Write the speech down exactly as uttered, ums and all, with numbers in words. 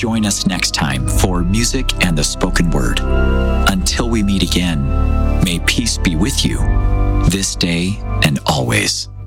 join us next time for Music and the Spoken Word. Until we meet again, may peace be with you this day and always.